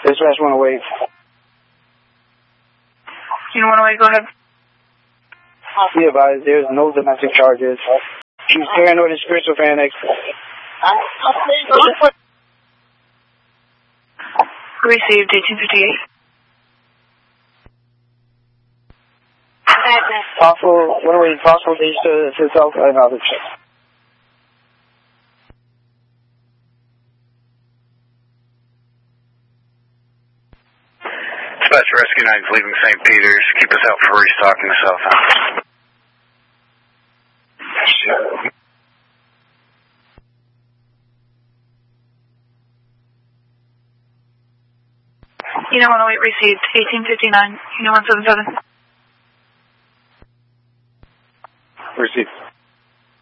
Dispatch 108. Unit 108, go ahead. Be advised, there's no domestic charges. She's paranoid and schizophrenic. Received 1858. Possible, 108, possible days to self and others. Dispatch Rescue 9's leaving St. Peter's. Keep us out for restocking the cell phone. Unit 108 received 1859. Unit 177.